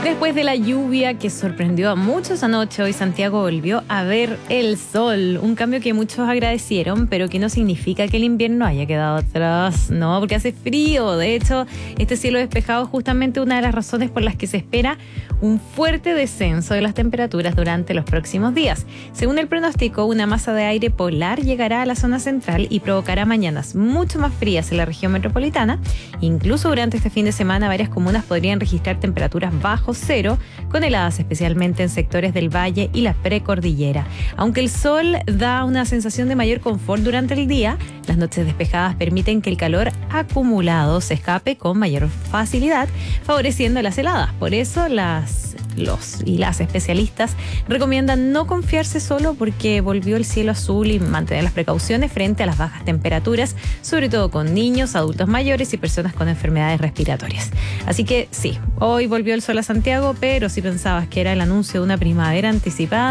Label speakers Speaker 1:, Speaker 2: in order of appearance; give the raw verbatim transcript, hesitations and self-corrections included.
Speaker 1: Después de la lluvia que sorprendió a muchos anoche, hoy Santiago volvió a ver el sol. Un cambio que muchos agradecieron, pero que no significa que el invierno haya quedado atrás. No, porque hace frío. De hecho, este cielo despejado es justamente una de las razones por las que se espera un fuerte descenso de las temperaturas durante los próximos días. Según el pronóstico, una masa de aire polar llegará a la zona central y provocará mañanas mucho más frías en la región metropolitana. Incluso durante este fin de semana, varias comunas podrían registrar temperaturas bajo cero, con heladas especialmente en sectores del valle y la precordillera. Aunque el sol da una sensación de mayor confort durante el día, las noches despejadas permiten que el calor acumulado se escape con mayor facilidad, favoreciendo las heladas. Por eso las, los y las especialistas recomiendan no confiarse solo porque volvió el cielo azul y mantener las precauciones frente a las bajas temperaturas, sobre todo con niños, adultos mayores y personas con enfermedades respiratorias. Así que sí, hoy volvió el sol a Santiago, pero si pensabas que era el anuncio de una primavera anticipada,